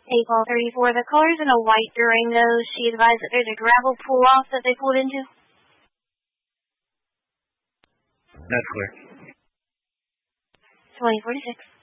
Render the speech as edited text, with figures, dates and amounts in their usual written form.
April 34, the color's in a white Durango. She advised that there's a gravel pull-off that they pulled into. That's clear. 2046.